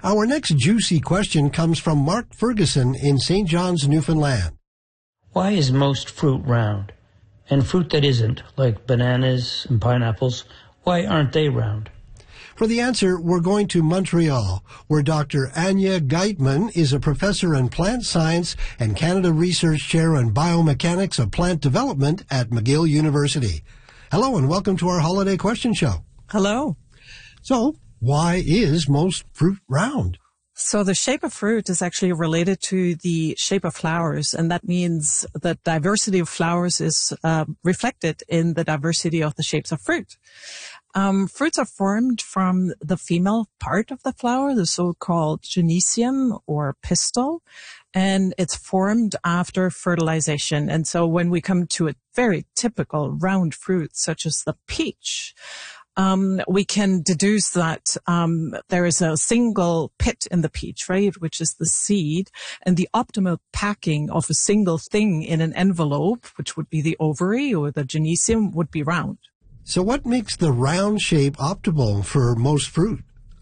Our next juicy question comes from Mark Ferguson in St. John's, Newfoundland. Why is most fruit round? And fruit that isn't, like bananas and pineapples, why aren't they round? For the answer, we're going to Montreal, where Dr. Anya Geitman is a professor in plant science and Canada Research Chair in biomechanics of plant development at McGill University. Hello and welcome to our holiday question show. Hello. So, why is most fruit round? So the shape of fruit is actually related to the shape of flowers, and that means the diversity of flowers is reflected in the diversity of the shapes of fruit. Fruits are formed from the female part of the flower, the so-called gynecium or pistil, and it's formed after fertilization. And so when we come to a very typical round fruit, such as the peach, we can deduce that there is a single pit in the peach, right, which is the seed, and the optimal packing of a single thing in an envelope, which would be the ovary or the gynecium, would be round. So what makes the round shape optimal for most fruit?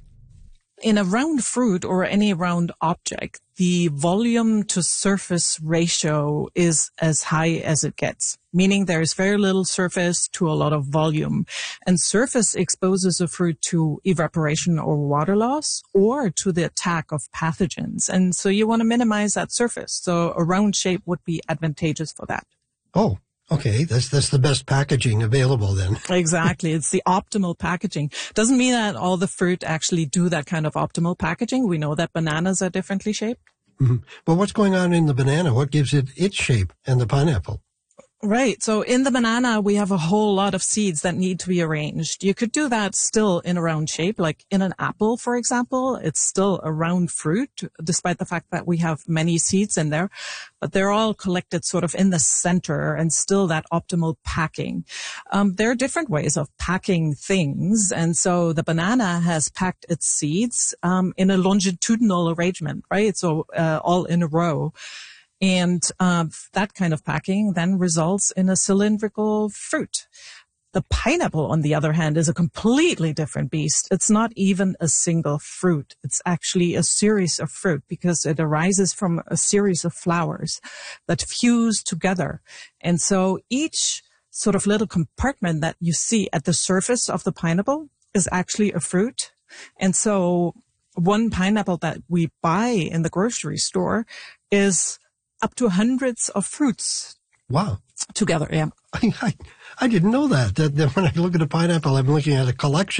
In a round fruit or any round object, the volume to surface ratio is as high as it gets, meaning there is very little surface to a lot of volume. And surface exposes a fruit to evaporation or water loss or to the attack of pathogens. And so you want to minimize that surface. So a round shape would be advantageous for that. Oh. Okay, that's the best packaging available then. Exactly. It's the optimal packaging. Doesn't mean that all the fruit actually do that kind of optimal packaging. We know that bananas are differently shaped. Mm-hmm. But what's going on in the banana? What gives it its shape, and the pineapple? Right. So in the banana, we have a whole lot of seeds that need to be arranged. You could do that still in a round shape, like in an apple, for example. It's still a round fruit, despite the fact that we have many seeds in there, but they're all collected sort of in the center and still that optimal packing. There are different ways of packing things. And so the banana has packed its seeds, in a longitudinal arrangement, right? So, all in a row. And that kind of packing then results in a cylindrical fruit. The pineapple, on the other hand, is a completely different beast. It's not even a single fruit. It's actually a series of fruit because it arises from a series of flowers that fuse together. And so each sort of little compartment that you see at the surface of the pineapple is actually a fruit. And so one pineapple that we buy in the grocery store is up to hundreds of fruits. Wow. Together, yeah. I didn't know that when I look at a pineapple, I'm looking at a collection